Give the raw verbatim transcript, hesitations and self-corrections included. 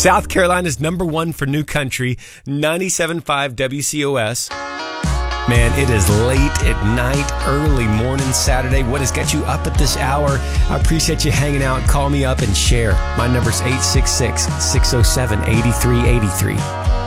South Carolina's number one for new country, ninety-seven point five W C O S. Man, it is late at night, early morning Saturday. What has got you up at this hour? I appreciate you hanging out. Call me up and share. My number's eight six six, six oh seven, eight three eight three.